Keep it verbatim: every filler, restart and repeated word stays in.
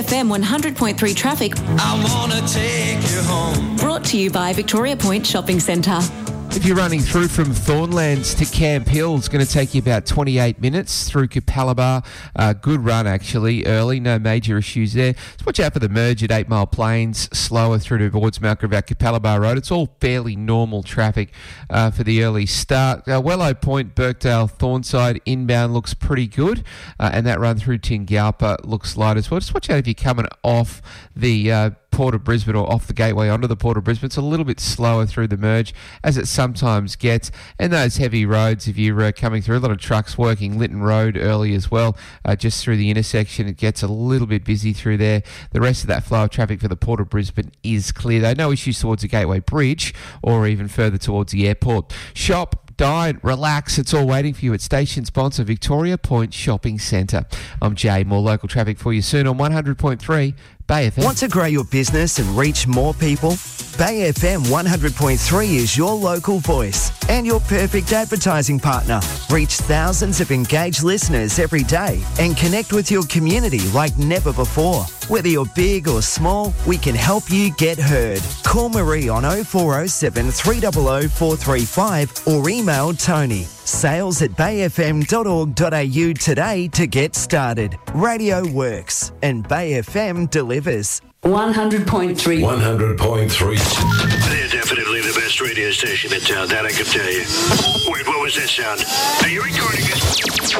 F M one hundred point three traffic. I wanna take you home. Brought to you by Victoria Point Shopping Centre. If you're running through from Thornlands to Camp Hill, it's going to take you about twenty-eight minutes through Capalaba. Uh, good run, actually, early. No major issues there. Just watch out for the merge at Eight Mile Plains, slower through towards Mount Gravatt, Capalaba Road. It's all fairly normal traffic uh, for the early start. Uh, Wellow Point, Birkdale, Thornside, inbound looks pretty good. Uh, and that run through Tingalpa looks light as well. Just watch out if you're coming off the Uh, Port of Brisbane or off the gateway onto the Port of Brisbane. It's a little bit slower through the merge, as it sometimes gets. And those heavy roads, if you're uh, coming through, a lot of trucks working Lytton Road early as well, uh, just through the intersection. It gets a little bit busy through there. The rest of that flow of traffic for the Port of Brisbane is clear, though. No issues towards the Gateway Bridge or even further towards the airport. Shop, dine, relax. It's all waiting for you at station sponsor Victoria Point Shopping Centre. I'm Jay. More local traffic for you soon on one hundred point three Bay F M. Want to grow your business and reach more people? Bay F M one hundred point three is your local voice and your perfect advertising partner. Reach thousands of engaged listeners every day and connect with your community like never before. Whether you're big or small, we can help you get heard. Call Marie on oh four oh seven, three hundred, four three five or email Tony. Sales at bay f m dot org dot a u today to get started. Radio works and Bay F M delivers. one hundred point three. one hundred point three. They're definitely the best radio station in town, that I can tell you. Wait, what was that sound? Are you recording it?